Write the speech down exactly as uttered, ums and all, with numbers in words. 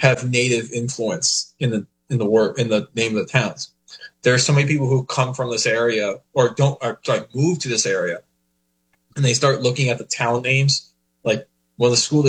have native influence in the in the word in the name of the towns. There are so many people who come from this area or don't or sorry, move to this area, and they start looking at the town names. Like, well, the school